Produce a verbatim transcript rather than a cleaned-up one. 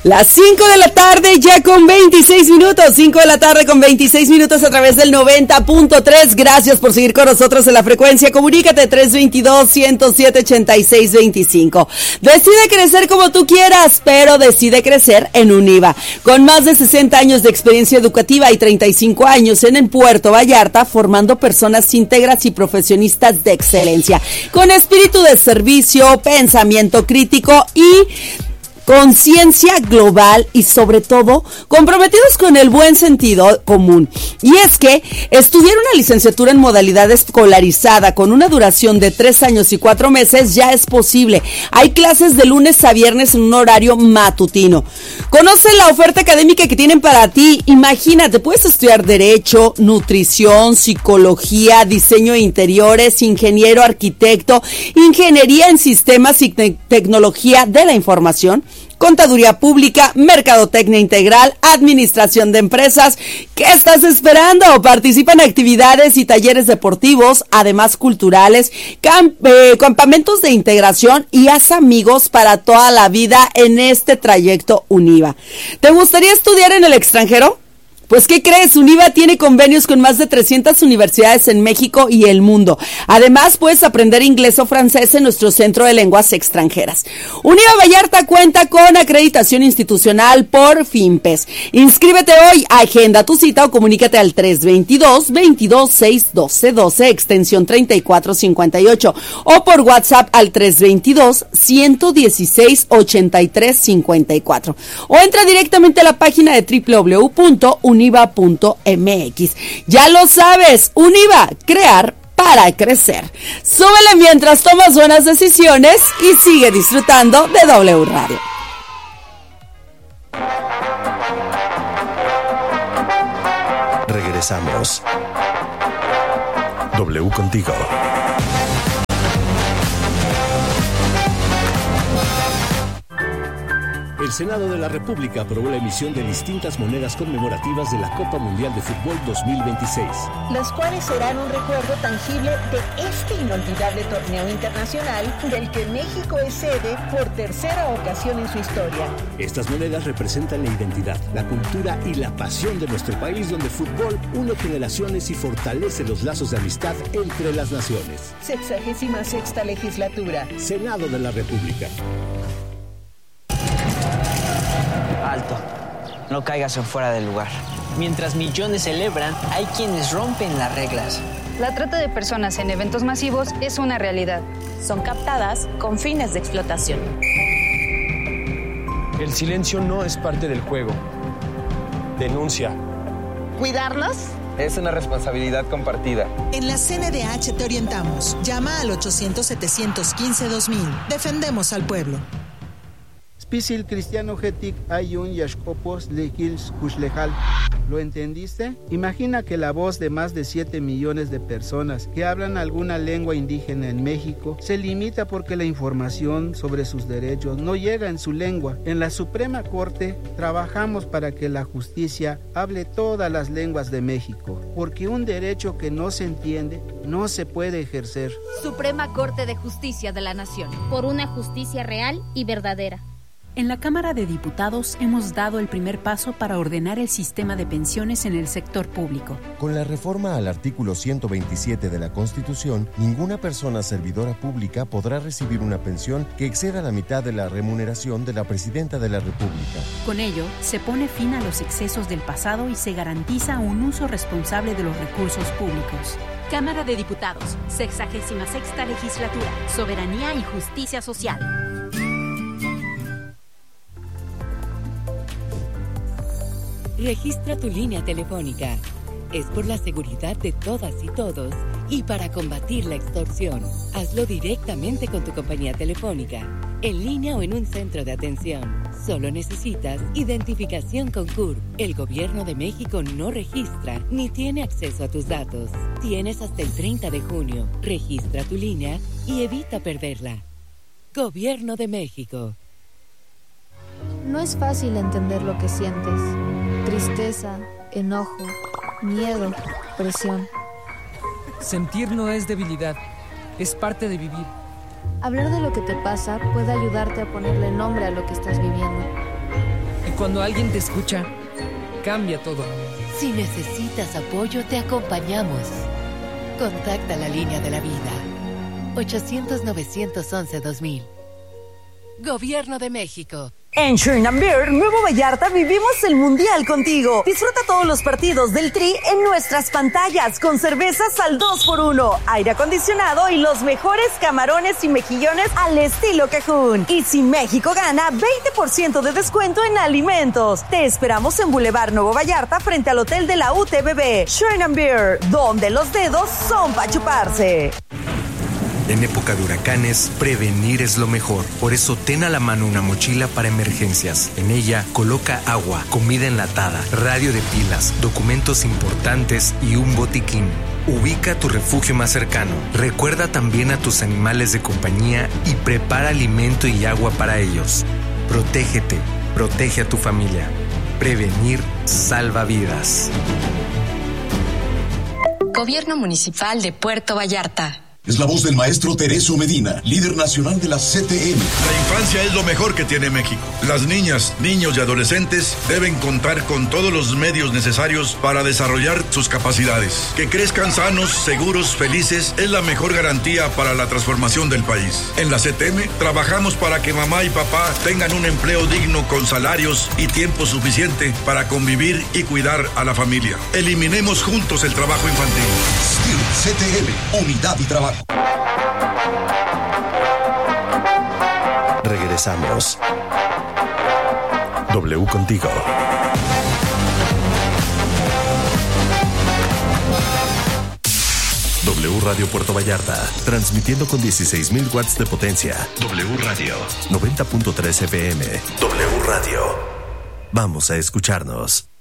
Las cinco de la tarde ya con veintiséis minutos, cinco de la tarde con veintiséis minutos a través del noventa punto tres. Gracias por seguir con nosotros en la frecuencia. Comunícate tres veintidós, ciento siete, ochenta y seis veinticinco. Decide crecer como tú quieras, pero decide crecer en Univa. Con más de sesenta años de experiencia educativa y treinta y cinco años en el Puerto Vallarta, formando personas íntegras y profesionistas de excelencia, con espíritu de servicio, pensamiento crítico y conciencia global y sobre todo comprometidos con el buen sentido común. Y es que estudiar una licenciatura en modalidad escolarizada con una duración de tres años y cuatro meses ya es posible. Hay clases de lunes a viernes en un horario matutino. Conoce la oferta académica que tienen para ti. Imagínate, puedes estudiar Derecho, Nutrición, Psicología, Diseño de Interiores, Ingeniero, Arquitecto, Ingeniería en Sistemas y te- Tecnología de la Información, Contaduría Pública, Mercadotecnia Integral, Administración de Empresas. ¿Qué estás esperando? Participa en actividades y talleres deportivos, además culturales, camp- eh, campamentos de integración y haz amigos para toda la vida en este trayecto Univa. ¿Te gustaría estudiar en el extranjero? Pues, ¿qué crees? Univa tiene convenios con más de trescientas universidades en México y el mundo. Además, puedes aprender inglés o francés en nuestro Centro de Lenguas Extranjeras. Univa Vallarta cuenta con acreditación institucional por FIMPES. Inscríbete hoy, agenda tu cita o comunícate al tres veintidós, veintidós, seis, doce, doce, extensión treinta y cuatro cincuenta y ocho o por WhatsApp al tres veintidós, ciento dieciséis, ochenta y tres cincuenta y cuatro o entra directamente a la página de doble u doble u doble u punto univa punto m x. Ya lo sabes, Univa, crear para crecer. Súbele mientras tomas buenas decisiones y sigue disfrutando de W Radio. Regresamos. W contigo. El Senado de la República aprobó la emisión de distintas monedas conmemorativas de la Copa Mundial de Fútbol dos mil veintiséis. Las cuales serán un recuerdo tangible de este inolvidable torneo internacional del que México es sede por tercera ocasión en su historia. Estas monedas representan la identidad, la cultura y la pasión de nuestro país, donde el fútbol une generaciones y fortalece los lazos de amistad entre las naciones. Sexagésima sexta legislatura. Senado de la República. Alto, no caigas en fuera del lugar. Mientras millones celebran, hay quienes rompen las reglas. La trata de personas en eventos masivos es una realidad. Son captadas con fines de explotación. El silencio no es parte del juego. Denuncia. ¿Cuidarnos? Es una responsabilidad compartida. En la C N D H te orientamos. Llama al ochocientos, setecientos quince, dos mil. Defendemos al pueblo. Spisil cristiano getic ayun yashkopos lekils kushlejal. ¿Lo entendiste? Imagina que la voz de más de siete millones de personas que hablan alguna lengua indígena en México se limita porque la información sobre sus derechos no llega en su lengua. En la Suprema Corte trabajamos para que la justicia hable todas las lenguas de México, porque un derecho que no se entiende no se puede ejercer. Suprema Corte de Justicia de la Nación. Por una justicia real y verdadera. En la Cámara de Diputados hemos dado el primer paso para ordenar el sistema de pensiones en el sector público. Con la reforma al artículo ciento veintisiete de la Constitución, ninguna persona servidora pública podrá recibir una pensión que exceda la mitad de la remuneración de la Presidenta de la República. Con ello, se pone fin a los excesos del pasado y se garantiza un uso responsable de los recursos públicos. Cámara de Diputados, sexagésima sexta legislatura, soberanía y justicia social. Registra tu línea telefónica. Es por la seguridad de todas y todos y para combatir la extorsión. Hazlo directamente con tu compañía telefónica, en línea o en un centro de atención. Solo necesitas identificación con C U R P. El Gobierno de México no registra ni tiene acceso a tus datos. Tienes hasta el treinta de junio. Registra tu línea y evita perderla. Gobierno de México. No es fácil entender lo que sientes. Tristeza, enojo, miedo, presión. Sentir no es debilidad, es parte de vivir. Hablar de lo que te pasa puede ayudarte a ponerle nombre a lo que estás viviendo. Cuando alguien te escucha, cambia todo. Si necesitas apoyo, te acompañamos. Contacta la línea de la vida. ochocientos, novecientos once, dos mil. Gobierno de México. En Sherman Beer, Nuevo Vallarta, vivimos el Mundial contigo. Disfruta todos los partidos del Tri en nuestras pantallas con cervezas al dos por uno, aire acondicionado y los mejores camarones y mejillones al estilo Cajún. Y si México gana, veinte por ciento de descuento en alimentos. Te esperamos en Boulevard Nuevo Vallarta frente al Hotel de la U T B B. Sherman Beer, donde los dedos son para chuparse. En época de huracanes, prevenir es lo mejor. Por eso, ten a la mano una mochila para emergencias. En ella, coloca agua, comida enlatada, radio de pilas, documentos importantes y un botiquín. Ubica tu refugio más cercano. Recuerda también a tus animales de compañía y prepara alimento y agua para ellos. Protégete, protege a tu familia. Prevenir salva vidas. Gobierno Municipal de Puerto Vallarta. Es la voz del maestro Tereso Medina, líder nacional de la C T M. La infancia es lo mejor que tiene México. Las niñas, niños y adolescentes deben contar con todos los medios necesarios para desarrollar sus capacidades. Que crezcan sanos, seguros, felices es la mejor garantía para la transformación del país. En la C T M trabajamos para que mamá y papá tengan un empleo digno con salarios y tiempo suficiente para convivir y cuidar a la familia. Eliminemos juntos el trabajo infantil. C T M, Unidad y Trabajo. Regresamos. W contigo. W Radio Puerto Vallarta, transmitiendo con dieciséis mil watts de potencia. W Radio, noventa punto tres F M. W Radio. Vamos a escucharnos.